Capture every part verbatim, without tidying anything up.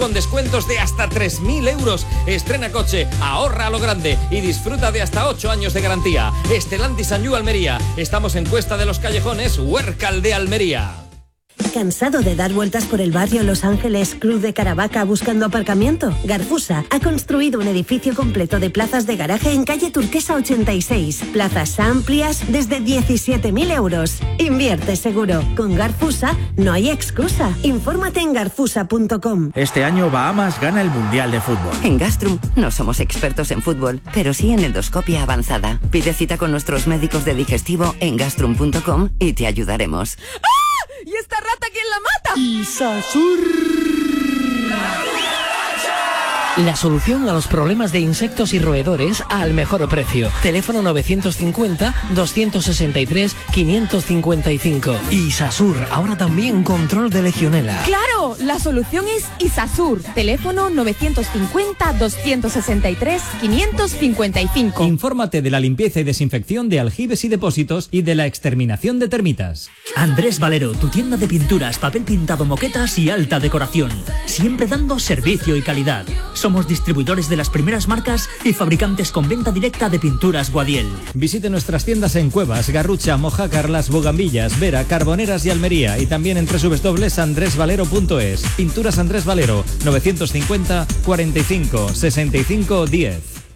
con descuentos de hasta tres mil euros. Estrena coche, ahorra a lo grande y disfruta de hasta ocho años de garantía. Stellantis Anyú Almería. Estamos en Cuesta de los Callejones, Huércal de Almería. ¿Cansado de dar vueltas por el barrio Los Ángeles, Cruz de Caravaca buscando aparcamiento? Garfusa ha construido un edificio completo de plazas de garaje en calle Turquesa ochenta y seis. Plazas amplias desde diecisiete mil euros. Invierte seguro. Con Garfusa no hay excusa. Infórmate en garfusa punto com. Este año Bahamas gana el Mundial de Fútbol. En Gastrum no somos expertos en fútbol, pero sí en endoscopia avanzada. Pide cita con nuestros médicos de digestivo en gastrum punto com y te ayudaremos. ¡Ah! ¿Y esta rata quién la mata? Isasur. La solución a los problemas de insectos y roedores al mejor precio. Teléfono novecientos cincuenta, doscientos sesenta y tres, quinientos cincuenta y cinco. Isasur, ahora también control de legionela. ¡Claro! La solución es Isasur. Teléfono novecientos cincuenta, doscientos sesenta y tres, quinientos cincuenta y cinco. Infórmate de la limpieza y desinfección de aljibes y depósitos y de la exterminación de termitas. Andrés Valero, tu tienda de pinturas, papel pintado, moquetas y alta decoración. Siempre dando servicio y calidad. Somos distribuidores de las primeras marcas y fabricantes con venta directa de pinturas Guadiel. Visite nuestras tiendas en Cuevas, Garrucha, Mojácar, Las Bogambillas, Vera, Carboneras y Almería, y también en doble u doble u doble u punto andrés valero punto es. Pinturas Andrés Valero, novecientos cincuenta, cuarenta y cinco, sesenta y cinco, diez.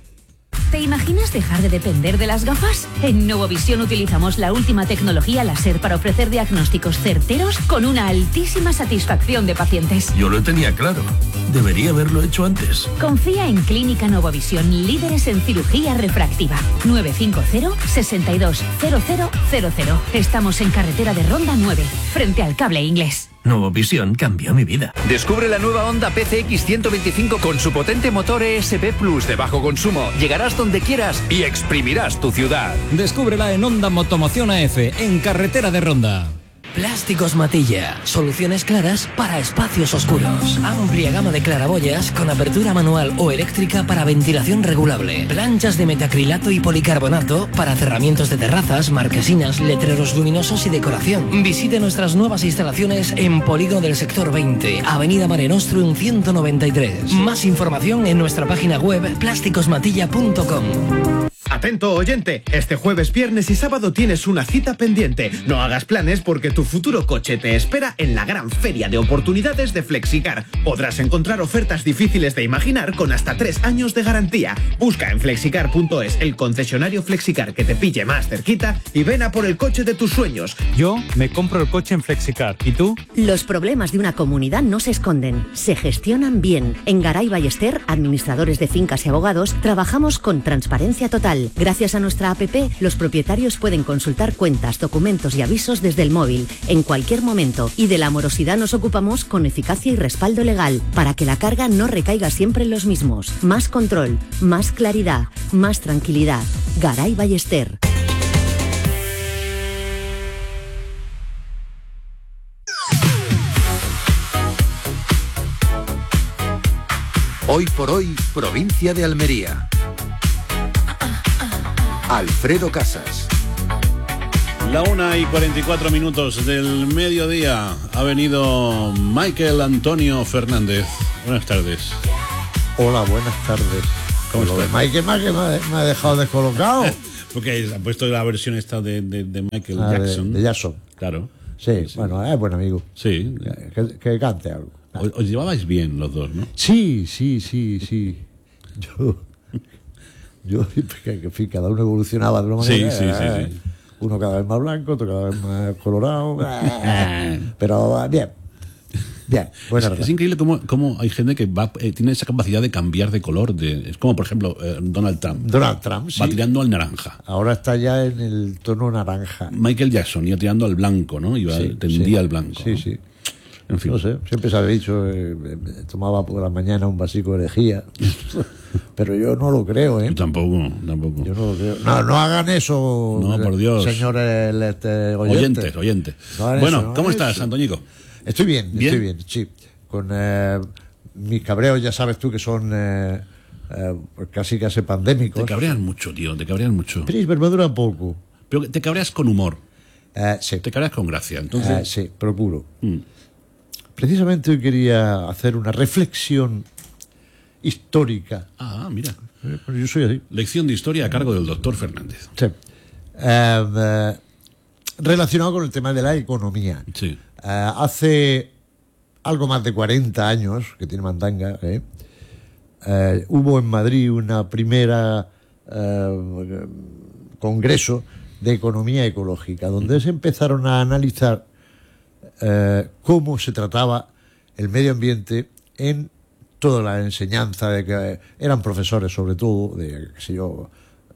¿Te imaginas dejar de depender de las gafas? En Novovisión utilizamos la última tecnología láser para ofrecer diagnósticos certeros con una altísima satisfacción de pacientes. Yo lo tenía claro. Debería haberlo hecho antes. Confía en Clínica Novovisión, líderes en cirugía refractiva. nueve cinco cero, sesenta y dos, cero cero cero cero. Estamos en carretera de Ronda nueve, frente al Cable Inglés. Novovisión cambió mi vida. Descubre la nueva Honda P C X ciento veinticinco con su potente motor E S P Plus de bajo consumo. Llegarás donde quieras y exprimirás tu ciudad. Descúbrela en Honda Motomoción A F, en carretera de Ronda. Plásticos Matilla. Soluciones claras para espacios oscuros. Amplia gama de claraboyas con apertura manual o eléctrica para ventilación regulable. Planchas de metacrilato y policarbonato para cerramientos de terrazas, marquesinas, letreros luminosos y decoración. Visite nuestras nuevas instalaciones en Polígono del Sector veinte, Avenida Mare Nostrum ciento noventa y tres. Más información en nuestra página web plásticos matilla punto com. Atento oyente, este jueves, viernes y sábado tienes una cita pendiente. No hagas planes porque tu futuro coche te espera en la gran feria de oportunidades de Flexicar. Podrás encontrar ofertas difíciles de imaginar con hasta tres años de garantía. Busca en flexicar punto es el concesionario Flexicar que te pille más cerquita y ven a por el coche de tus sueños. Yo me compro el coche en Flexicar. ¿Y tú? Los problemas de una comunidad no se esconden, se gestionan bien. En Garay Ballester, administradores de fincas y abogados, trabajamos con transparencia total. Gracias a nuestra app, los propietarios pueden consultar cuentas, documentos y avisos desde el móvil, en cualquier momento, y de la morosidad nos ocupamos con eficacia y respaldo legal, para que la carga no recaiga siempre en los mismos. Más control, más claridad, más tranquilidad. Garay Ballester. Hoy por hoy, provincia de Almería. Alfredo Casas. La una y cuarenta y cuatro minutos del mediodía. Ha venido Michael Antonio Fernández. Buenas tardes. Hola, buenas tardes. ¿Cómo Lo de estás? Michael me, me, me ha dejado descolocado. Porque ha puesto la versión esta de, de, de Michael Ah, de- Jackson. de Jackson. Claro. Sí, bueno, es buen amigo. Sí. Que, que cante algo. Os, os llevabais bien los dos, ¿no? Sí, sí, sí, sí. Yo, yo que, que, en fin, cada uno evolucionaba de una Sí, manera. sí, sí, eh, sí. Uno cada vez más blanco, otro cada vez más colorado. Pero bien. Bien, buena es, verdad. es increíble cómo, cómo hay gente que va, eh, tiene esa capacidad de cambiar de color. De, es como, por ejemplo, eh, Donald Trump. Donald Trump, Va sí. tirando al naranja. Ahora está ya en el tono naranja. Michael Jackson iba tirando al blanco, ¿no? Iba, Sí, tendía sí. al blanco. Sí, ¿no? sí. En fin. No sé, siempre se había dicho, eh, eh, tomaba por la mañana un vasico de lejía, pero yo no lo creo, ¿eh? Yo tampoco, tampoco. Yo no lo creo. No, no hagan eso, No, por Dios. señores este, oyentes. Oyentes, oyentes. No hagan Bueno, eso, no ¿cómo hagan estás, eso. Antoñico? Estoy bien, ¿Bien? estoy bien, sí. Con eh, mis cabreos, ya sabes tú que son eh, eh, casi casi pandémicos. Te cabrean mucho, tío, te cabrean mucho. Pero me dura poco. Pero te cabreas con humor. Eh, sí. Te cabreas con gracia. Entonces, Eh, sí, procuro. Mm. precisamente hoy quería hacer una reflexión histórica. Ah, mira. Eh, pues yo soy así. Lección de historia a cargo del doctor Fernández. Sí. Eh, eh, relacionado con el tema de la economía. Sí. Eh, hace algo más de cuarenta años, que tiene mandanga, ¿eh? Eh, hubo en Madrid una primera eh, congreso de economía ecológica, donde se empezaron a analizar eh, cómo se trataba el medio ambiente en toda la enseñanza, de que eran profesores sobre todo, de, qué sé yo,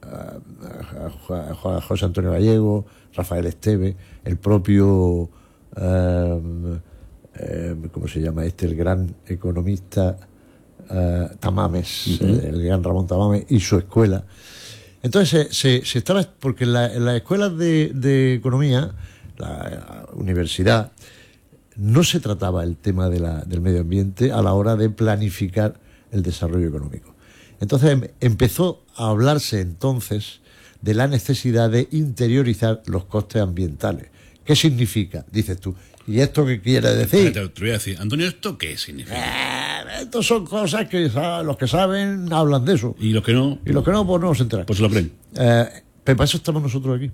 uh, José Antonio Gallego, Rafael Esteve, el propio, uh, eh, ¿cómo se llama este? El gran economista uh, Tamames, uh-huh. eh, el gran Ramón Tamames y su escuela. Entonces se, se, se estaba, porque en, la, en las escuelas de, de economía, la universidad, no se trataba el tema de la, del medio ambiente a la hora de planificar el desarrollo económico. Entonces em, empezó a hablarse entonces de la necesidad de interiorizar los costes ambientales. ¿Qué significa? Dices tú. ¿Y esto qué quiere decir? Te, te voy a decir, Antonio, ¿esto qué significa? Eh, esto son cosas que ¿sabes? Los que saben hablan de eso. ¿Y los que no? Y los que no, pues no se enteran. Pues lo aprenden. Eh, pero para eso estamos nosotros aquí.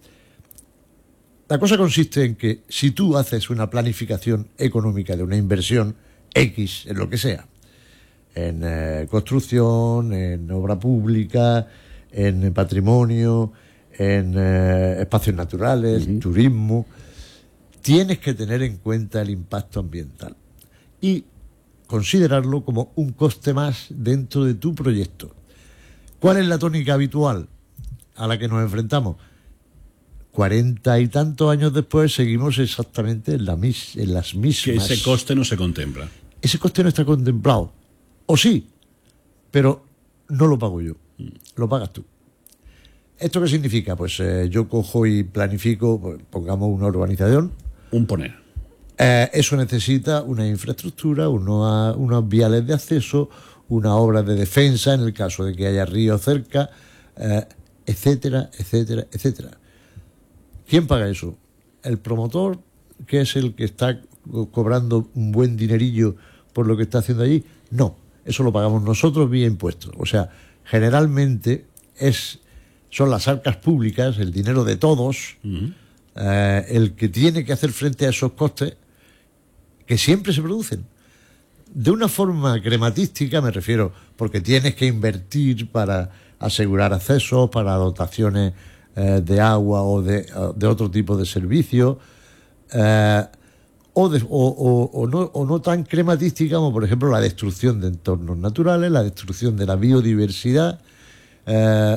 La cosa consiste en que si tú haces una planificación económica de una inversión X, en lo que sea, en eh, construcción, en obra pública, en patrimonio, en eh, espacios naturales, uh-huh. turismo, tienes que tener en cuenta el impacto ambiental y considerarlo como un coste más dentro de tu proyecto. ¿Cuál es la tónica habitual a la que nos enfrentamos? Cuarenta y tantos años después seguimos exactamente en, la mis, en las mismas. Que ese coste no se contempla. Ese coste no está contemplado. O sí, pero no lo pago yo. Mm. Lo pagas tú. ¿Esto qué significa? Pues eh, yo cojo y planifico, pues, pongamos una urbanización. Un poner. Eh, eso necesita una infraestructura, unos, unos viales de acceso, una obra de defensa en el caso de que haya ríos cerca, eh, etcétera, etcétera, etcétera. ¿Quién paga eso? ¿El promotor, que es el que está cobrando un buen dinerillo por lo que está haciendo allí? No, eso lo pagamos nosotros vía impuestos. O sea, generalmente es, son las arcas públicas, el dinero de todos, uh-huh. eh, el que tiene que hacer frente a esos costes que siempre se producen. De una forma crematística, me refiero, porque tienes que invertir para asegurar accesos, para dotaciones Eh, de agua o de, de otro tipo de servicio, eh, o, de, o, o, o, no, o no tan crematística como por ejemplo la destrucción de entornos naturales, la destrucción de la biodiversidad, eh,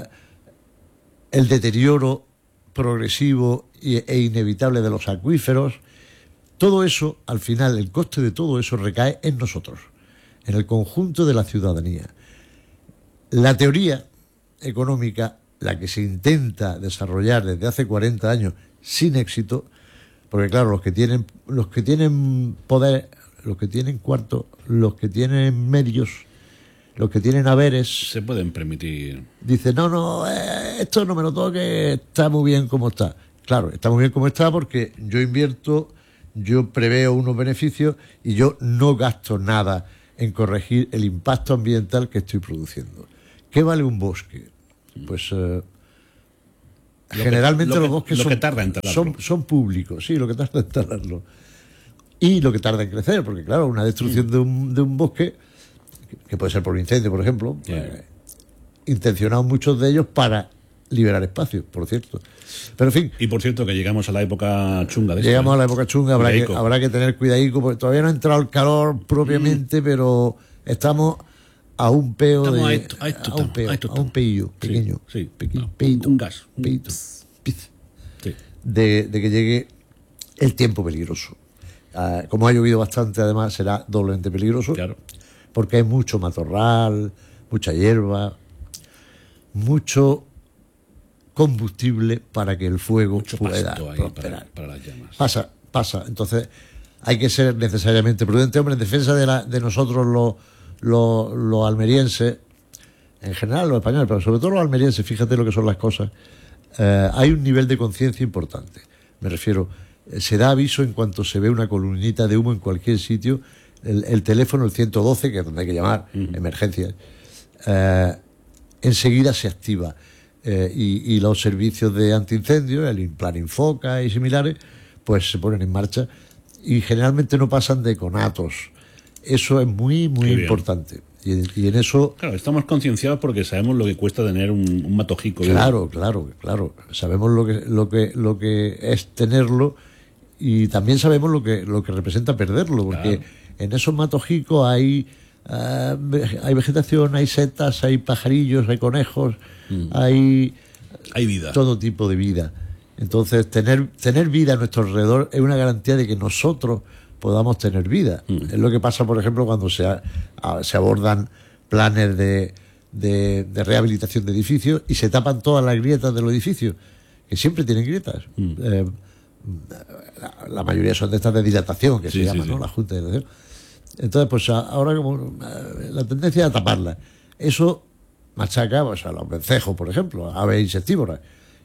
el deterioro progresivo e inevitable de los acuíferos. Todo eso, al final, el coste de todo eso recae en nosotros, en el conjunto de la ciudadanía. La teoría económica, la que se intenta desarrollar desde hace cuarenta años sin éxito, porque claro, los que tienen los que tienen poder, los que tienen cuarto, los que tienen medios, los que tienen haberes, se pueden permitir. Dicen, no, no, eh, esto no me lo toque, está muy bien como está. Claro, está muy bien como está porque yo invierto, yo preveo unos beneficios y yo no gasto nada en corregir el impacto ambiental que estoy produciendo. ¿Qué vale un bosque? Pues eh, generalmente que, los bosques lo son, que tarda en son, son públicos, sí, lo que tarda en talarlo. Y lo que tarda en crecer, porque claro, una destrucción mm. de, un, de un bosque, que puede ser por incendio, por ejemplo, yeah. eh, intencionados muchos de ellos para liberar espacio, por cierto. Pero en fin. Y por cierto que llegamos a la época chunga de Llegamos esto, a la época chunga, habrá que, habrá que tener cuidadico, porque todavía no ha entrado el calor propiamente, mm. pero estamos a un peo de, a, esto, a, esto, a un peo, a, a un peillo pequeño, sí, sí. Pequeño, No, peito, un gas, peito, sí. de, de que llegue el tiempo peligroso. Uh, como ha llovido bastante, además será doblemente peligroso, claro. Porque hay mucho matorral, mucha hierba, mucho combustible para que el fuego mucho pueda ahí prosperar. Para, para las llamas. Pasa, pasa. Entonces hay que ser necesariamente prudente, hombre, en defensa de, la, de nosotros los Los, los almerienses, en general los españoles, pero sobre todo los almerienses, fíjate lo que son las cosas, eh, hay un nivel de conciencia importante. Me refiero, se da aviso en cuanto se ve una columnita de humo en cualquier sitio. El, el teléfono, el ciento doce, que es donde hay que llamar, uh-huh. emergencias, eh, enseguida se activa. Eh, y, y los servicios de antiincendio, el Plan Infoca y similares, pues se ponen en marcha y generalmente no pasan de conatos. Eso es muy, muy Qué importante. Y, y en eso... Claro, estamos concienciados porque sabemos lo que cuesta tener un, un matojico. Claro, claro, claro. Sabemos lo que, lo que, lo que es tenerlo y también sabemos lo que, lo que representa perderlo, porque claro. en esos matojicos hay, uh, hay vegetación, hay setas, hay pajarillos, hay conejos, mm. hay... Hay vida. Todo tipo de vida. Entonces, tener, tener vida a nuestro alrededor es una garantía de que nosotros podamos tener vida. Mm. Es lo que pasa, por ejemplo, cuando se, a, a, se abordan planes de, de, de rehabilitación de edificios y se tapan todas las grietas de los edificios, que siempre tienen grietas. Mm. Eh, la, la mayoría son de estas de dilatación, que sí, se llama, sí, ¿no? Sí. La junta de dilatación. Entonces, pues ahora como la tendencia es a taparla. Eso machaca pues, a los vencejos, por ejemplo, aves insectívoras.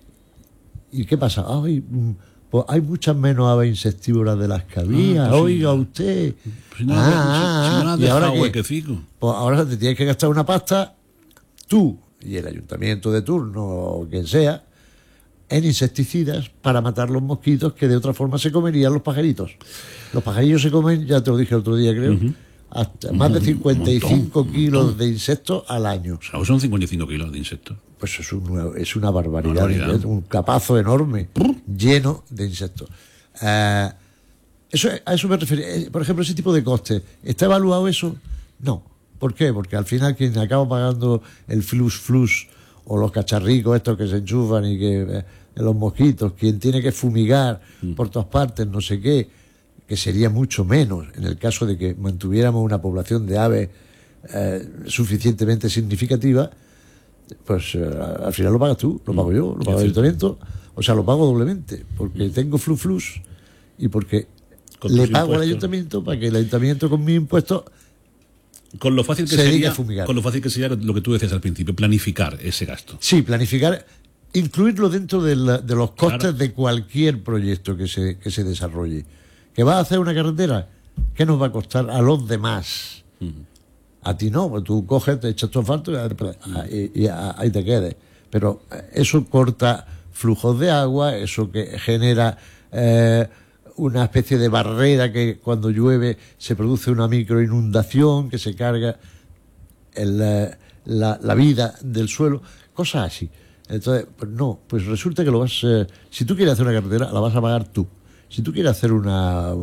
¿Y qué pasa? Ay, pues hay muchas menos aves insectívoras de las que había. Ah, pues oiga sí. usted. Si no, ah, si no, si no ¿y ahora qué? Pues ahora te tienes que gastar una pasta, tú y el ayuntamiento de turno o quien sea, en insecticidas para matar los mosquitos que de otra forma se comerían los pajaritos. Los pajarillos se comen, ya te lo dije el otro día, creo, uh-huh. hasta más de cincuenta y cinco kilos de insectos al año. O sea, son cincuenta y cinco kilos de insectos. Pues es, un, es una barbaridad, barbaridad. Un capazo enorme, lleno de insectos. Uh, eso, a eso me refiero. Por ejemplo, ese tipo de costes, ¿está evaluado eso? No. ¿Por qué? Porque al final quien acaba pagando el flux flux o los cacharricos estos que se enchufan y que eh, los mosquitos, quien tiene que fumigar mm. por todas partes, no sé qué, que sería mucho menos en el caso de que mantuviéramos una población de aves eh, suficientemente significativa, pues eh, al final lo pagas tú, lo pago yo, lo pago el ayuntamiento, o sea, lo pago doblemente, porque tengo flux flux y porque le pago al ayuntamiento para que el ayuntamiento con mis impuestos con lo fácil que se sería con lo fácil que sería lo que tú decías al principio, planificar ese gasto. Sí, planificar, incluirlo dentro de, la, de los costes claro. de cualquier proyecto que se, que se desarrolle. ¿Que vas a hacer una carretera? ¿Qué nos va a costar a los demás? Uh-huh. A ti no, pues tú coges, te echas tu asfalto y, uh-huh. y, y ahí te quedes. Pero eso corta flujos de agua, eso que genera eh, una especie de barrera que cuando llueve se produce una microinundación que se carga el, la, la vida del suelo, cosas así. Entonces, pues no, pues resulta que lo vas, eh, si tú quieres hacer una carretera, la vas a pagar tú. Si tú quieres hacer una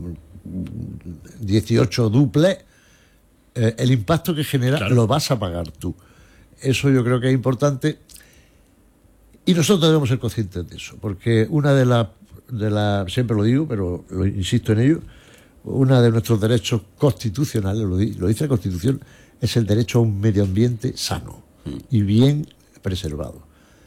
dieciocho duple, eh, el impacto que genera claro. lo vas a pagar tú. Eso yo creo que es importante y nosotros debemos ser conscientes de eso, porque una de las, de la, siempre lo digo, pero lo insisto en ello, uno de nuestros derechos constitucionales, lo, lo dice la Constitución, es el derecho a un medio ambiente sano y bien preservado.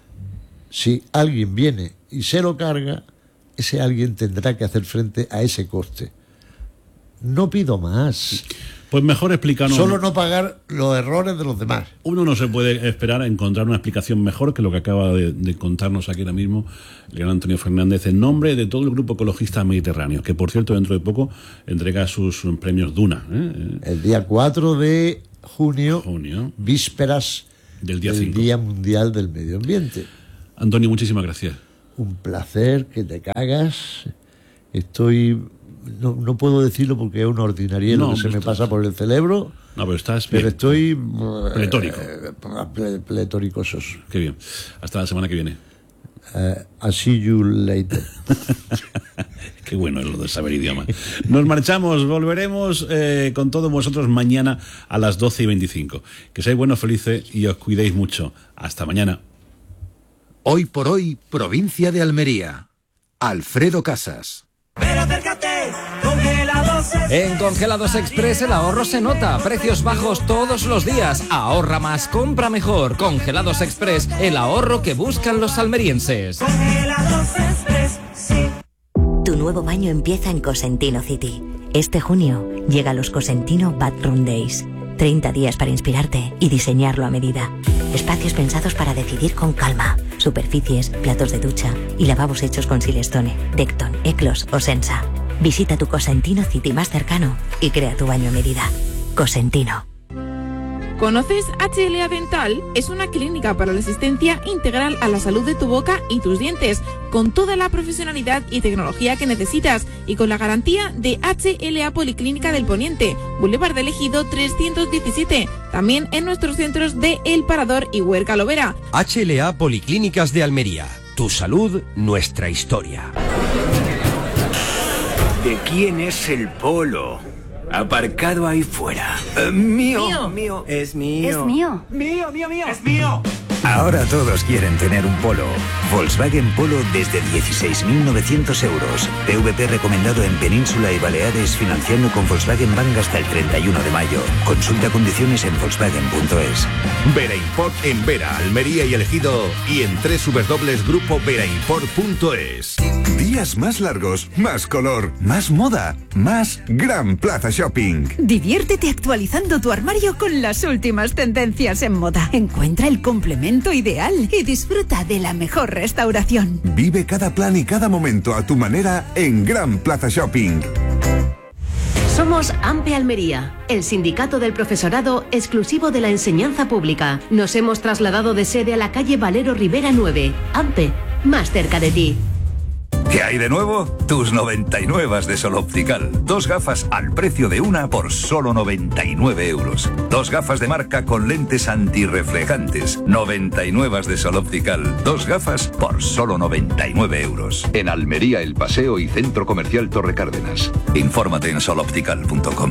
Si alguien viene y se lo carga, ese alguien tendrá que hacer frente a ese coste. No pido más. Pues mejor explicarnos. Solo no pagar los errores de los demás. Uno no se puede esperar a encontrar una explicación mejor que lo que acaba de, de contarnos aquí ahora mismo el gran Antonio Fernández en nombre de todo el Grupo Ecologista Mediterráneo, que por cierto dentro de poco entrega sus premios Duna. ¿eh? El día cuatro de junio, junio. vísperas del día, del día Mundial del Medio Ambiente. Antonio, muchísimas gracias. Un placer, que te cagas. Estoy... No, no puedo decirlo porque es una ordinaria no, lo que se me pasa por el cerebro. No, pero estás Pero bien. estoy... Pletórico. Eh, pletóricosos. Qué bien. Hasta la semana que viene. Uh, I'll see you later. Qué bueno es lo de saber idioma. Nos marchamos, volveremos eh, con todos vosotros mañana a las doce y veinticinco. Que seáis buenos, felices y os cuidéis mucho. Hasta mañana. Hoy por hoy, provincia de Almería. Alfredo Casas. Pero acércate, Congelados Express. En Congelados Express el ahorro se nota. Precios bajos todos los días. Ahorra más, compra mejor. Congelados Express, el ahorro que buscan los almerienses. Congelados Express, sí. Tu nuevo baño empieza en Cosentino City. Este junio llega los Cosentino Bathroom Days. treinta días para inspirarte y diseñarlo a medida. Espacios pensados para decidir con calma. superficies, platos de ducha y lavabos hechos con Silestone, Decton, Eclos o Sensa. Visita tu Cosentino City más cercano y crea tu baño a medida. Cosentino. ¿Conoces H L A Dental? Es una clínica para la asistencia integral a la salud de tu boca y tus dientes, con toda la profesionalidad y tecnología que necesitas y con la garantía de H L A Policlínica del Poniente, Boulevard del Ejido trescientos diecisiete, también en nuestros centros de El Parador y Huerca Lovera. H L A Policlínicas de Almería. Tu salud, nuestra historia. ¿De quién es el polo? Aparcado ahí fuera. Uh, mío, mío. Mío. Es mío. Es mío. Mío, mío, mío. Es mío. Ahora todos quieren tener un Polo. Volkswagen Polo desde dieciséis mil novecientos euros. P V P recomendado en Península y Baleares, financiando con Volkswagen Bank hasta el treinta y uno de mayo. Consulta condiciones en volkswagen punto es. Vera Import en Vera, Almería y El Ejido y en doble u doble u doble u punto grupo vera import punto es. Días más largos, más color, más moda, más Gran Plaza Shopping. Diviértete actualizando tu armario con las últimas tendencias en moda. Encuentra el complemento ideal y disfruta de la mejor restauración. Vive cada plan y cada momento a tu manera en Gran Plaza Shopping. Somos AMPE Almería, el sindicato del profesorado exclusivo de la enseñanza pública. Nos hemos trasladado de sede a la calle Valero Rivera nueve. AMPE, más cerca de ti. ¿Qué hay de nuevo? Tus noventa y nueve de Sol Optical. Dos gafas al precio de una por solo noventa y nueve euros. Dos gafas de marca con lentes antirreflejantes. noventa y nueve de Sol Optical. Dos gafas por solo noventa y nueve euros. En Almería, El Paseo y Centro Comercial Torre Cárdenas. Infórmate en sol optical punto com.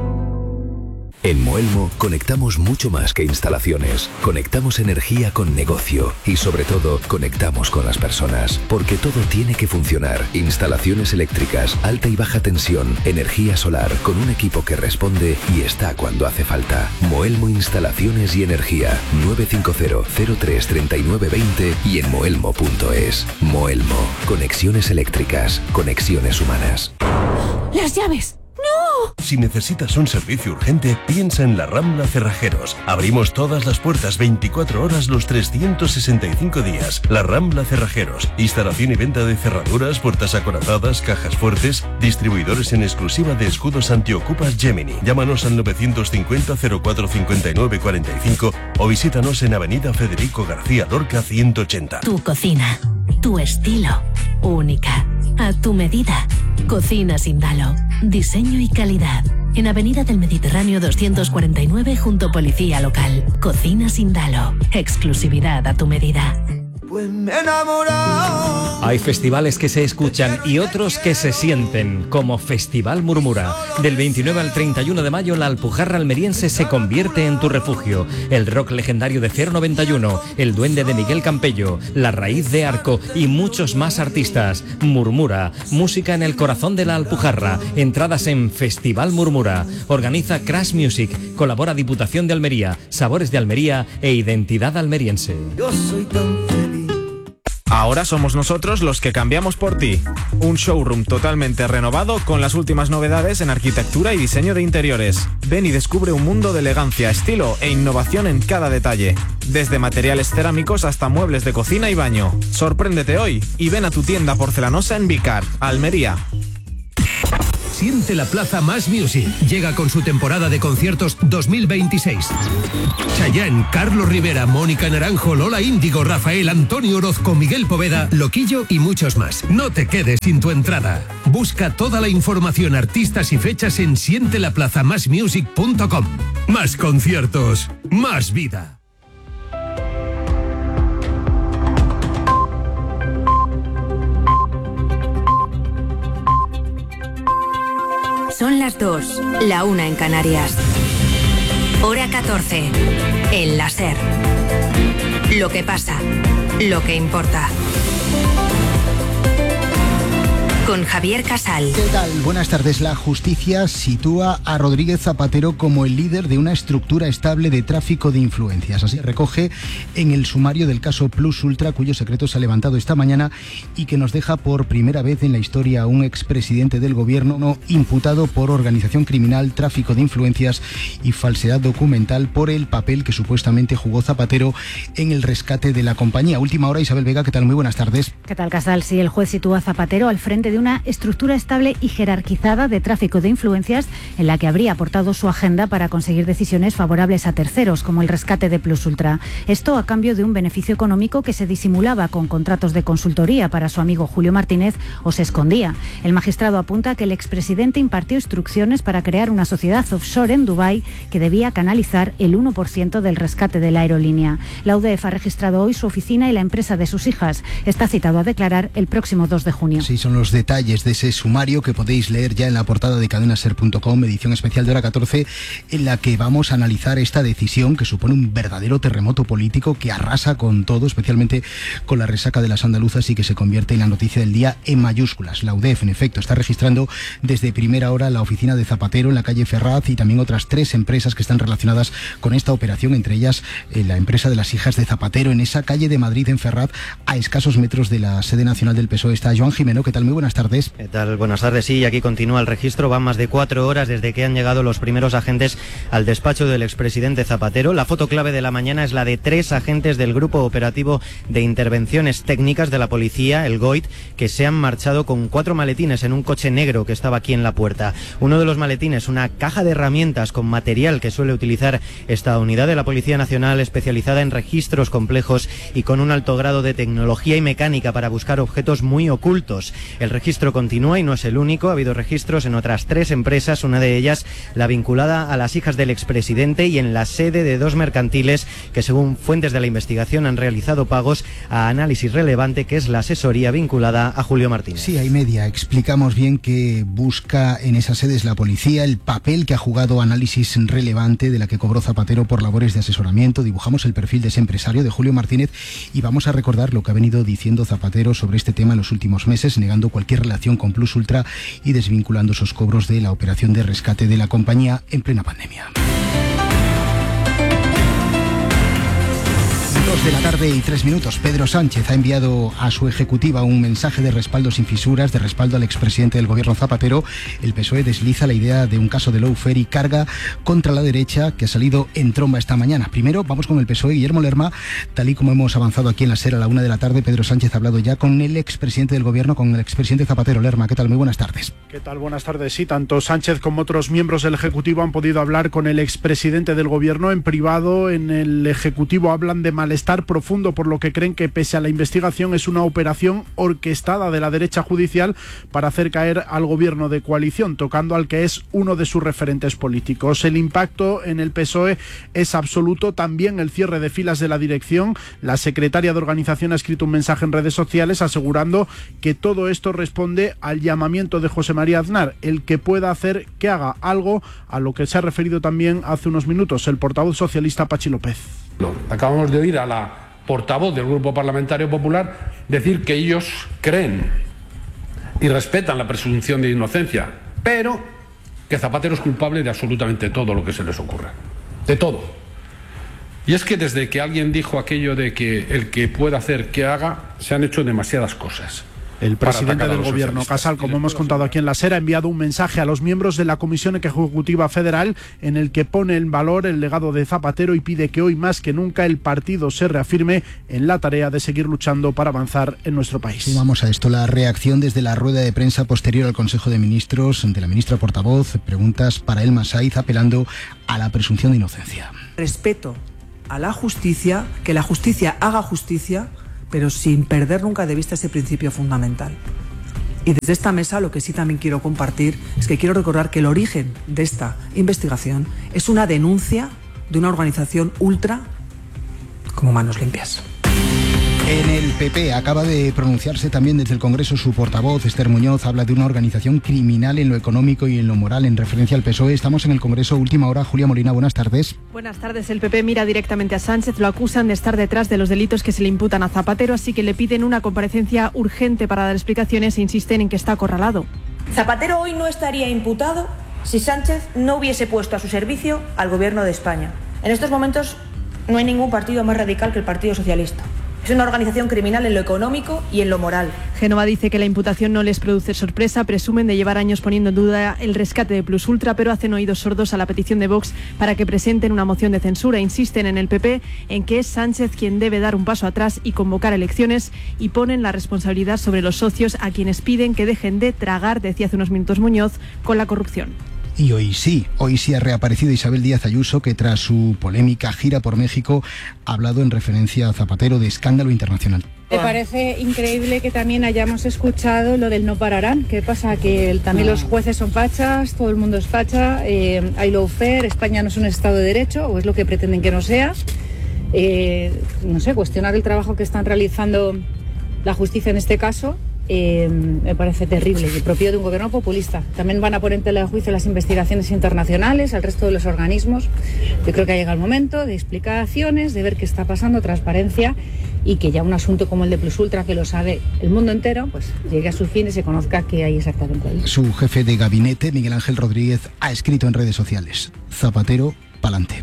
En Moelmo conectamos mucho más que instalaciones. Conectamos energía con negocio y sobre todo conectamos con las personas. Porque todo tiene que funcionar. Instalaciones eléctricas, alta y baja tensión, energía solar, con un equipo que responde y está cuando hace falta. Moelmo Instalaciones y Energía. nueve cinco cero, cero tres, tres nueve dos cero y en moelmo punto es. Moelmo. Conexiones eléctricas. Conexiones humanas. ¡Las llaves! ¡No! Si necesitas un servicio urgente, piensa en La Rambla Cerrajeros. Abrimos todas las puertas veinticuatro horas los trescientos sesenta y cinco días. La Rambla Cerrajeros. Instalación y venta de cerraduras, puertas acorazadas, cajas fuertes. Distribuidores en exclusiva de escudos antiocupas Gemini. Llámanos al novecientos cincuenta, cero cuatro cincuenta y nueve cuarenta y cinco o visítanos en Avenida Federico García Lorca ciento ochenta. Tu cocina, tu estilo, única, a tu medida. Cocina Sindalo. Diseño y calidad. En Avenida del Mediterráneo doscientos cuarenta y nueve junto Policía Local. Cocina Sindalo. Exclusividad a tu medida. Pues me he enamorado. Hay festivales que se escuchan y otros que se sienten, como Festival Murmura. Del veintinueve al treinta y uno de mayo, la Alpujarra almeriense se convierte en tu refugio. El rock legendario de cero noventa y uno, el duende de Miguel Campello, la raíz de Arco y muchos más artistas. Murmura, música en el corazón de la Alpujarra. Entradas en Festival Murmura. Organiza Crash Music. Colabora Diputación de Almería, Sabores de Almería e Identidad Almeriense. Yo soy tan feliz. Ahora somos nosotros los que cambiamos por ti. Un showroom totalmente renovado con las últimas novedades en arquitectura y diseño de interiores. Ven y descubre un mundo de elegancia, estilo e innovación en cada detalle. Desde materiales cerámicos hasta muebles de cocina y baño. Sorpréndete hoy y ven a tu tienda porcelanosa en Vicar, Almería. Siente la Plaza Más Music. Llega con su temporada de conciertos dos mil veintiséis. Chayanne, Carlos Rivera, Mónica Naranjo, Lola Índigo, Rafael, Antonio Orozco, Miguel Poveda, Loquillo y muchos más. No te quedes sin tu entrada. Busca toda la información, artistas y fechas en siente la plaza más music punto com. Más conciertos, más vida. Son las dos, la una en Canarias. Hora catorce. El láser. Lo que pasa, lo que importa. con Javier Casal. ¿Qué tal? Buenas tardes. La justicia sitúa a Rodríguez Zapatero como el líder de una estructura estable de tráfico de influencias. Así recoge en el sumario del caso Plus Ultra, cuyo secreto se ha levantado esta mañana y que nos deja por primera vez en la historia a un expresidente del gobierno no imputado por organización criminal, tráfico de influencias y falsedad documental por el papel que supuestamente jugó Zapatero en el rescate de la compañía. Última hora, Isabel Vega, ¿qué tal? Muy buenas tardes. ¿Qué tal, Casal? Sí, el juez sitúa a Zapatero al frente de una estructura estable y jerarquizada de tráfico de influencias en la que habría aportado su agenda para conseguir decisiones favorables a terceros, como el rescate de Plus Ultra. Esto a cambio de un beneficio económico que se disimulaba con contratos de consultoría para su amigo Julio Martínez o se escondía. El magistrado apunta que el expresidente impartió instrucciones para crear una sociedad offshore en Dubái que debía canalizar el uno por ciento del rescate de la aerolínea. La U D E F ha registrado hoy su oficina y la empresa de sus hijas. Está citado a declarar el próximo dos de junio. Sí, son los detalles de ese sumario que podéis leer ya en la portada de cadena ser punto com, edición especial de hora catorce, en la que vamos a analizar esta decisión que supone un verdadero terremoto político que arrasa con todo, especialmente con la resaca de las andaluzas, y que se convierte en la noticia del día en mayúsculas. La U D E F, en efecto, está registrando desde primera hora la oficina de Zapatero en la calle Ferraz y también otras tres empresas que están relacionadas con esta operación, entre ellas eh, la empresa de las hijas de Zapatero, en esa calle de Madrid, en Ferraz, a escasos metros de la sede nacional del P S O E. Está Joan Jimeno. ¿Qué tal? Muy buenas tardes. ¿Qué tal? Buenas tardes. Sí, aquí continúa el registro. Van más de cuatro horas desde que han llegado los primeros agentes al despacho del expresidente Zapatero. La foto clave de la mañana es la de tres agentes del Grupo Operativo de Intervenciones Técnicas de la Policía, el GOIT, que se han marchado con cuatro maletines en un coche negro que estaba aquí en la puerta. Uno de los maletines, una caja de herramientas con material que suele utilizar esta unidad de la Policía Nacional, especializada en registros complejos y con un alto grado de tecnología y mecánica para buscar objetos muy ocultos. El registro continúa y no es el único. Ha habido registros en otras tres empresas, una de ellas la vinculada a las hijas del expresidente y en la sede de dos mercantiles que, según fuentes de la investigación, han realizado pagos a Análisis Relevante, que es la asesoría vinculada a Julio Martínez. Sí, hay media. Explicamos bien que busca en esas sedes la policía, el papel que ha jugado Análisis Relevante, de la que cobró Zapatero por labores de asesoramiento. Dibujamos el perfil de ese empresario, de Julio Martínez, y vamos a recordar lo que ha venido diciendo Zapatero sobre este tema en los últimos meses, negando cualquier relación con Plus Ultra y desvinculando esos cobros de la operación de rescate de la compañía en plena pandemia. Dos de la tarde y tres minutos. Pedro Sánchez ha enviado a su ejecutiva un mensaje de respaldo sin fisuras, de respaldo al expresidente del gobierno Zapatero. El P S O E desliza la idea de un caso de lawfare y carga contra la derecha que ha salido en tromba esta mañana. Primero vamos con el P S O E. Guillermo Lerma, tal y como hemos avanzado aquí en la SER a la una de la tarde, Pedro Sánchez ha hablado ya con el expresidente del gobierno, con el expresidente Zapatero. Lerma, ¿qué tal? Muy buenas tardes. ¿Qué tal? Buenas tardes. Sí, tanto Sánchez como otros miembros del ejecutivo han podido hablar con el expresidente del gobierno en privado. En el ejecutivo hablan de malestar profundo por lo que creen que, pese a la investigación, es una operación orquestada de la derecha judicial para hacer caer al gobierno de coalición, tocando al que es uno de sus referentes políticos. El impacto en el P S O E es absoluto, también el cierre de filas de la dirección. La secretaria de organización ha escrito un mensaje en redes sociales asegurando que todo esto responde al llamamiento de José María Aznar, el que pueda hacer que haga algo, a lo que se ha referido también hace unos minutos el portavoz socialista Pachi López. Acabamos de oír a la portavoz del Grupo Parlamentario Popular decir que ellos creen y respetan la presunción de inocencia, pero que Zapatero es culpable de absolutamente todo lo que se les ocurra. De todo. Y es que desde que alguien dijo aquello de que el que pueda hacer que haga, se han hecho demasiadas cosas. El presidente del gobierno, Casal, como hemos contado aquí en la SER, ha enviado un mensaje a los miembros de la Comisión Ejecutiva Federal en el que pone en valor el legado de Zapatero y pide que hoy más que nunca el partido se reafirme en la tarea de seguir luchando para avanzar en nuestro país. Y vamos a esto, la reacción desde la rueda de prensa posterior al Consejo de Ministros de la ministra portavoz. Preguntas para Elma Saiz apelando a la presunción de inocencia. Respeto a la justicia, que la justicia haga justicia, pero sin perder nunca de vista ese principio fundamental. Y desde esta mesa lo que sí también quiero compartir es que quiero recordar que el origen de esta investigación es una denuncia de una organización ultra como Manos Limpias. En el P P acaba de pronunciarse también desde el Congreso su portavoz, Esther Muñoz, habla de una organización criminal en lo económico y en lo moral en referencia al P S O E. Estamos en el Congreso, última hora. Julia Molina, buenas tardes. Buenas tardes. El P P mira directamente a Sánchez, lo acusan de estar detrás de los delitos que se le imputan a Zapatero, así que le piden una comparecencia urgente para dar explicaciones e insisten en que está acorralado. Zapatero hoy no estaría imputado si Sánchez no hubiese puesto a su servicio al Gobierno de España. En estos momentos no hay ningún partido más radical que el Partido Socialista. Es una organización criminal en lo económico y en lo moral. Génova dice que la imputación no les produce sorpresa, presumen de llevar años poniendo en duda el rescate de Plus Ultra, pero hacen oídos sordos a la petición de Vox para que presenten una moción de censura. Insisten en el P P en que es Sánchez quien debe dar un paso atrás y convocar elecciones, y ponen la responsabilidad sobre los socios, a quienes piden que dejen de tragar, decía hace unos minutos Muñoz, con la corrupción. Y hoy sí, hoy sí ha reaparecido Isabel Díaz Ayuso, que tras su polémica gira por México ha hablado en referencia a Zapatero de escándalo internacional. Me parece increíble que también hayamos escuchado lo del no pararán. ¿Qué pasa? Que el, también los jueces son fachas, todo el mundo es facha, eh, hay lawfare, España no es un Estado de Derecho, o es lo que pretenden que no sea. Eh, no sé, cuestionar el trabajo que están realizando la justicia en este caso. Eh, me parece terrible y propio de un gobierno populista. También van a poner en tela de juicio las investigaciones internacionales, al resto de los organismos. Yo creo que ha llegado el momento de explicaciones, de ver qué está pasando, transparencia, y que ya un asunto como el de Plus Ultra, que lo sabe el mundo entero, pues llegue a su fin y se conozca qué hay exactamente ahí. Su jefe de gabinete, Miguel Ángel Rodríguez, ha escrito en redes sociales: Zapatero, pa'lante.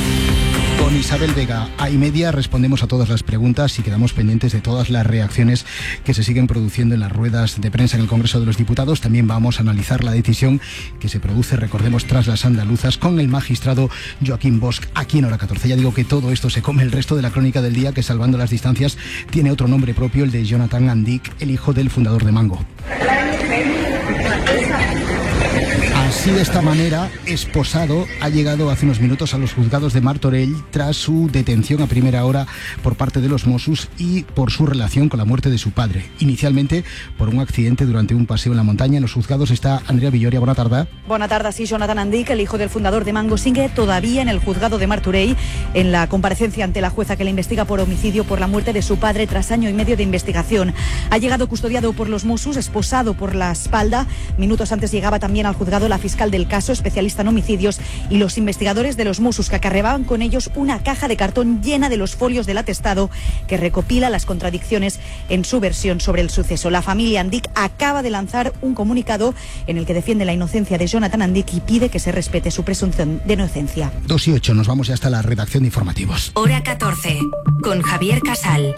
Con Isabel Vega a y media respondemos a todas las preguntas y quedamos pendientes de todas las reacciones que se siguen produciendo en las ruedas de prensa en el Congreso de los Diputados. También vamos a analizar la decisión que se produce, recordemos, tras las andaluzas, con el magistrado Joaquín Bosch aquí en Hora catorce. Ya digo que todo esto se come el resto de la crónica del día, que, salvando las distancias, tiene otro nombre propio, el de Jonathan Andic, el hijo del fundador de Mango. Así, de esta manera, esposado ha llegado hace unos minutos a los juzgados de Martorell tras su detención a primera hora por parte de los Mossos y por su relación con la muerte de su padre. Inicialmente por un accidente durante un paseo en la montaña. En los juzgados está Andrea Villoria. Buena tarde. Buena tarde. Sí, Jonathan Andic, el hijo del fundador de Mango, sigue todavía en el juzgado de Martorell en la comparecencia ante la jueza que le investiga por homicidio por la muerte de su padre tras año y medio de investigación. Ha llegado custodiado por los Mossos, esposado por la espalda. Minutos antes llegaba también al juzgado la fiscal del caso, especialista en homicidios, y los investigadores de los Mossos, que acarreaban con ellos una caja de cartón llena de los folios del atestado que recopila las contradicciones en su versión sobre el suceso. La familia Andic acaba de lanzar un comunicado en el que defiende la inocencia de Jonathan Andic y pide que se respete su presunción de inocencia. dos y ocho, nos vamos ya hasta la redacción de informativos. Hora catorce, con Javier Casal.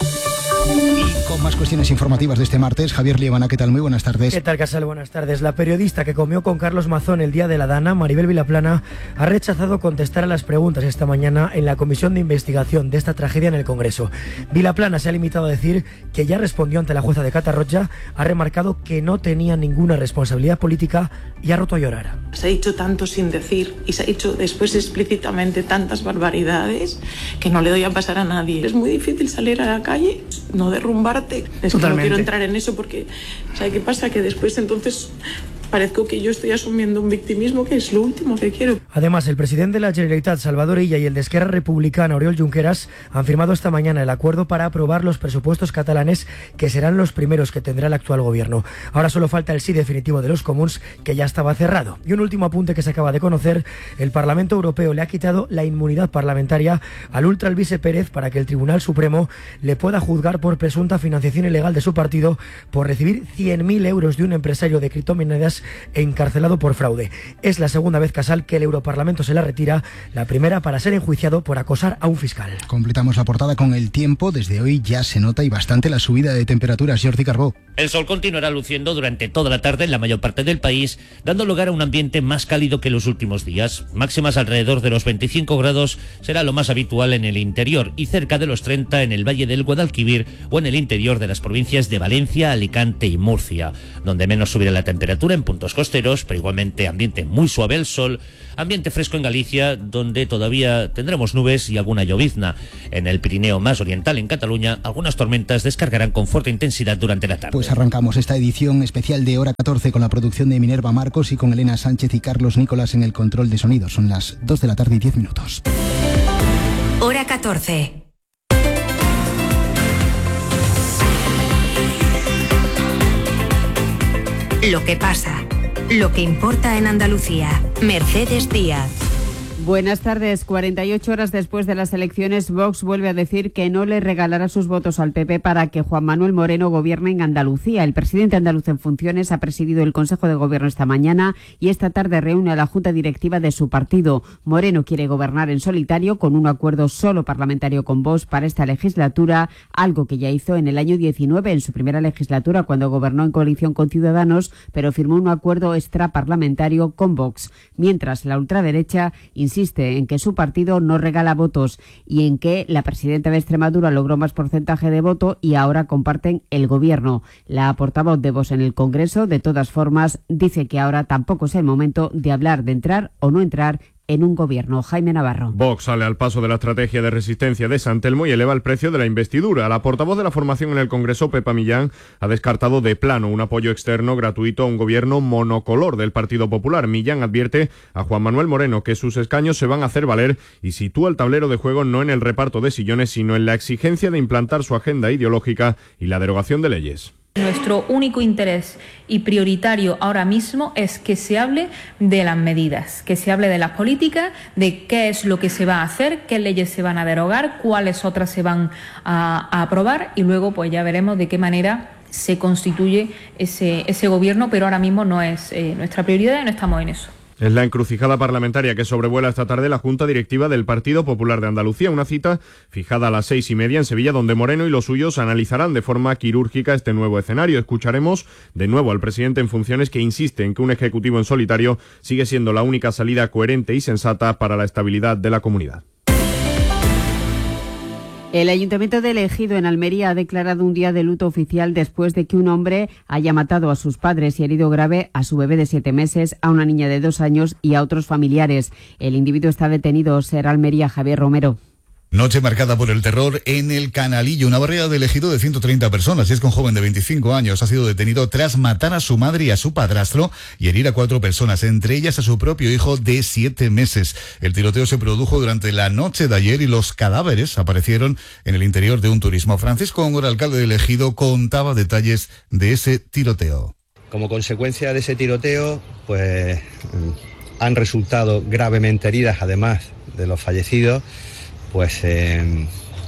Y con más cuestiones informativas de este martes, Javier Liebana, ¿qué tal? Muy buenas tardes. ¿Qué tal, Casal? Buenas tardes. La periodista que comió con Carlos Mazón el día de la Dana, Maribel Vilaplana, ha rechazado contestar a las preguntas esta mañana en la comisión de investigación de esta tragedia en el Congreso. Vilaplana se ha limitado a decir que ya respondió ante la jueza de Catarroja, ha remarcado que no tenía ninguna responsabilidad política y ha roto a llorar. Se ha dicho tanto sin decir y se ha dicho después explícitamente tantas barbaridades que no le doy a pasar a nadie. Es muy difícil salir a la calle, no derrumbarte. Es que no quiero entrar en eso porque, ¿sabe qué pasa? Que después entonces parezco que yo estoy asumiendo un victimismo que es lo último que quiero. Además, el presidente de la Generalitat, Salvador Illa, y el de Esquerra Republicana, Oriol Junqueras, han firmado esta mañana el acuerdo para aprobar los presupuestos catalanes, que serán los primeros que tendrá el actual gobierno. Ahora solo falta el sí definitivo de los comuns, que ya estaba cerrado. Y un último apunte que se acaba de conocer: el Parlamento Europeo le ha quitado la inmunidad parlamentaria al ultra Alvise Pérez para que el Tribunal Supremo le pueda juzgar por presunta financiación ilegal de su partido por recibir cien mil euros de un empresario de criptomonedas encarcelado por fraude. Es la segunda vez, Casal, que el Europarlamento se la retira, la primera para ser enjuiciado por acosar a un fiscal. Completamos la portada con el tiempo. Desde hoy ya se nota y bastante la subida de temperaturas. Jordi Carbó. El sol continuará luciendo durante toda la tarde en la mayor parte del país, dando lugar a un ambiente más cálido que los últimos días. Máximas alrededor de los veinticinco grados será lo más habitual en el interior y cerca de los treinta en el Valle del Guadalquivir o en el interior de las provincias de Valencia, Alicante y Murcia. Donde menos subirá la temperatura en puntos costeros, pero igualmente ambiente muy suave el sol, ambiente fresco en Galicia, donde todavía tendremos nubes y alguna llovizna. En el Pirineo más oriental, en Cataluña, algunas tormentas descargarán con fuerte intensidad durante la tarde. Pues arrancamos esta edición especial de Hora catorce con la producción de Minerva Marcos y con Elena Sánchez y Carlos Nicolás en el control de sonido. Son las dos de la tarde y diez minutos. Hora catorce. Lo que pasa, lo que importa en Andalucía. Mercedes Díaz. Buenas tardes. cuarenta y ocho horas después de las elecciones, Vox vuelve a decir que no le regalará sus votos al P P para que Juan Manuel Moreno gobierne en Andalucía. El presidente andaluz en funciones ha presidido el Consejo de Gobierno esta mañana y esta tarde reúne a la Junta Directiva de su partido. Moreno quiere gobernar en solitario con un acuerdo solo parlamentario con Vox para esta legislatura, algo que ya hizo en el año diecinueve, en su primera legislatura, cuando gobernó en coalición con Ciudadanos, pero firmó un acuerdo extraparlamentario con Vox. Mientras la ultraderecha insiste en que su partido no regala votos y en que la presidenta de Extremadura logró más porcentaje de voto y ahora comparten el gobierno. La portavoz de Vox en el Congreso, de todas formas, dice que ahora tampoco es el momento de hablar de entrar o no entrar en un gobierno. Jaime Navarro. Vox sale al paso de la estrategia de resistencia de San Telmo y eleva el precio de la investidura. La portavoz de la formación en el Congreso, Pepa Millán, ha descartado de plano un apoyo externo gratuito a un gobierno monocolor del Partido Popular. Millán advierte a Juan Manuel Moreno que sus escaños se van a hacer valer y sitúa el tablero de juego no en el reparto de sillones, sino en la exigencia de implantar su agenda ideológica y la derogación de leyes. Nuestro único interés y prioritario ahora mismo es que se hable de las medidas, que se hable de las políticas, de qué es lo que se va a hacer, qué leyes se van a derogar, cuáles otras se van a, a aprobar y luego pues ya veremos de qué manera se constituye ese, ese gobierno, pero ahora mismo no es eh, nuestra prioridad y no estamos en eso. Es la encrucijada parlamentaria que sobrevuela esta tarde la Junta Directiva del Partido Popular de Andalucía, una cita fijada a las seis y media en Sevilla, donde Moreno y los suyos analizarán de forma quirúrgica este nuevo escenario. Escucharemos de nuevo al presidente en funciones, que insiste en que un ejecutivo en solitario sigue siendo la única salida coherente y sensata para la estabilidad de la comunidad. El Ayuntamiento de Ejido, en Almería, ha declarado un día de luto oficial después de que un hombre haya matado a sus padres y herido grave a su bebé de siete meses, a una niña de dos años y a otros familiares. El individuo está detenido. Será Almería, Javier Romero. Noche marcada por el terror en el Canalillo, una barriada del Ejido de ciento treinta personas, y es que un joven de veinticinco años ha sido detenido tras matar a su madre y a su padrastro y herir a cuatro personas, entre ellas a su propio hijo de siete meses. El tiroteo se produjo durante la noche de ayer y los cadáveres aparecieron en el interior de un turismo. Francisco Góngora, alcalde del Ejido, contaba detalles de ese tiroteo. Como consecuencia de ese tiroteo, pues han resultado gravemente heridas, además de los fallecidos, pues eh,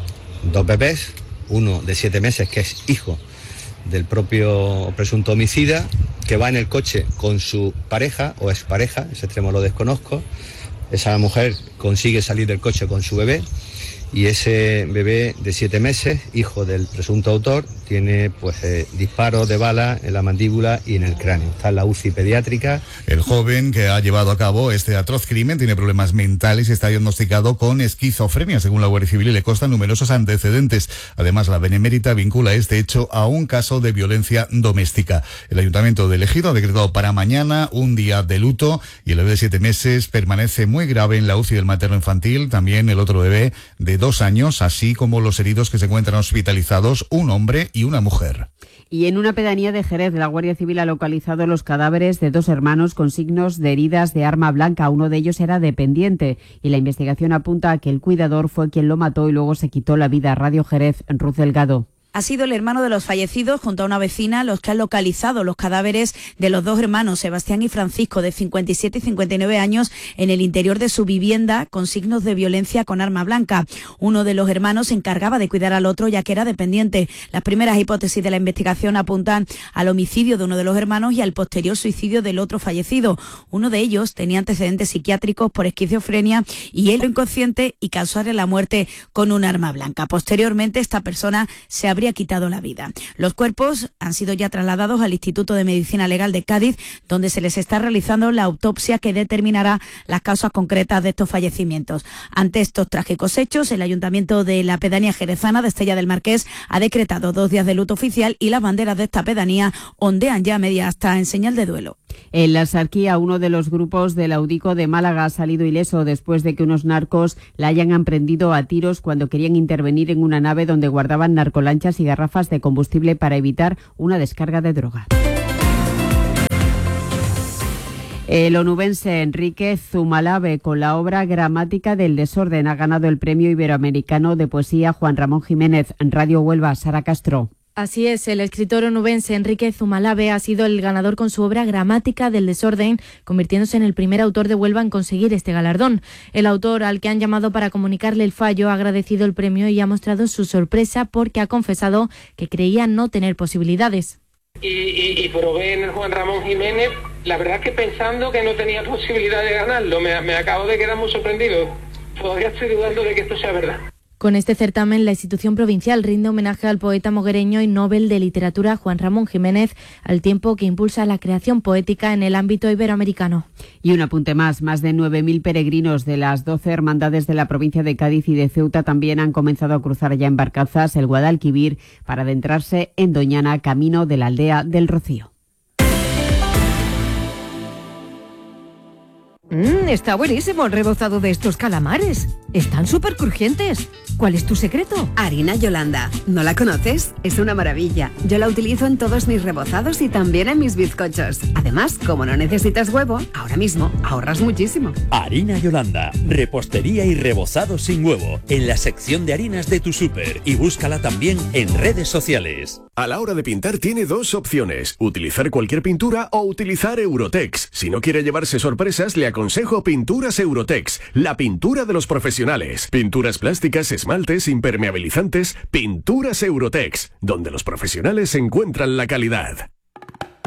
dos bebés, uno de siete meses que es hijo del propio presunto homicida, que va en el coche con su pareja o expareja, ese extremo lo desconozco. Esa mujer consigue salir del coche con su bebé y ese bebé de siete meses, hijo del presunto autor, tiene pues eh, disparos de bala en la mandíbula y en el cráneo. Está en la U C I pediátrica. El joven que ha llevado a cabo este atroz crimen tiene problemas mentales y está diagnosticado con esquizofrenia. Según la Guardia Civil, le constan numerosos antecedentes. Además, la Benemérita vincula este hecho a un caso de violencia doméstica. El Ayuntamiento de Ejido ha decretado para mañana un día de luto y el bebé de siete meses permanece muy grave en la U C I del materno infantil. También el otro bebé de dos años, así como los heridos que se encuentran hospitalizados, un hombre y una mujer. Y en una pedanía de Jerez, la Guardia Civil ha localizado los cadáveres de dos hermanos con signos de heridas de arma blanca. Uno de ellos era dependiente y la investigación apunta a que el cuidador fue quien lo mató y luego se quitó la vida. Radio Jerez, Ruth Delgado. Ha sido el hermano de los fallecidos junto a una vecina los que han localizado los cadáveres de los dos hermanos, Sebastián y Francisco, de cincuenta y siete y cincuenta y nueve años, en el interior de su vivienda con signos de violencia con arma blanca. Uno de los hermanos se encargaba de cuidar al otro ya que era dependiente. Las primeras hipótesis de la investigación apuntan al homicidio de uno de los hermanos y al posterior suicidio del otro fallecido. Uno de ellos tenía antecedentes psiquiátricos por esquizofrenia y él inconsciente y causarle la muerte con un arma blanca. Posteriormente, esta persona se habría habría quitado la vida. Los cuerpos han sido ya trasladados al Instituto de Medicina Legal de Cádiz, donde se les está realizando la autopsia que determinará las causas concretas de estos fallecimientos. Ante estos trágicos hechos, el Ayuntamiento de la pedanía jerezana de Estella del Marqués ha decretado dos días de luto oficial y las banderas de esta pedanía ondean ya media asta en señal de duelo. En la Sarquía, uno de los grupos del Audico de Málaga ha salido ileso después de que unos narcos la hayan emprendido a tiros cuando querían intervenir en una nave donde guardaban narcolanchas y garrafas de combustible para evitar una descarga de droga. El onubense Enrique Zumalave, con la obra Gramática del desorden, ha ganado el premio iberoamericano de poesía Juan Ramón Jiménez. En Radio Huelva, Sara Castro. Así es, el escritor onubense Enrique Zumalave ha sido el ganador con su obra Gramática del desorden, convirtiéndose en el primer autor de Huelva en conseguir este galardón. El autor, al que han llamado para comunicarle el fallo, ha agradecido el premio y ha mostrado su sorpresa porque ha confesado que creía no tener posibilidades. Y, y, y probé en el Juan Ramón Jiménez, la verdad es que pensando que no tenía posibilidad de ganarlo, me, me acabo de quedar muy sorprendido. Todavía estoy dudando de que esto sea verdad. Con este certamen, la institución provincial rinde homenaje al poeta moguereño y Nobel de Literatura Juan Ramón Jiménez, al tiempo que impulsa la creación poética en el ámbito iberoamericano. Y un apunte más, más de nueve mil peregrinos de las doce hermandades de la provincia de Cádiz y de Ceuta también han comenzado a cruzar ya en barcazas el Guadalquivir para adentrarse en Doñana, camino de la aldea del Rocío. Mmm, está buenísimo el rebozado de estos calamares. Están súper crujientes. ¿Cuál es tu secreto? Harina Yolanda. ¿No la conoces? Es una maravilla. Yo la utilizo en todos mis rebozados y también en mis bizcochos. Además, como no necesitas huevo, ahora mismo ahorras muchísimo. Harina Yolanda. Repostería y rebozado sin huevo. En la sección de harinas de tu súper. Y búscala también en redes sociales. A la hora de pintar tiene dos opciones. Utilizar cualquier pintura o utilizar Eurotex. Si no quiere llevarse sorpresas, le aconsejo Pinturas Eurotex. La pintura de los profesionales. Pinturas plásticas, esmaltes, impermeabilizantes. Pinturas Eurotex. Donde los profesionales encuentran la calidad.